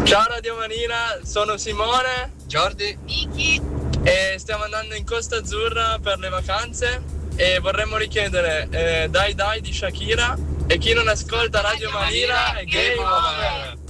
Ciao Radio Manina, sono Simone, Jordi, Vicky e stiamo andando in Costa Azzurra per le vacanze e vorremmo richiedere Dai Dai di Shakira, e chi non ascolta Radio Manina è game over.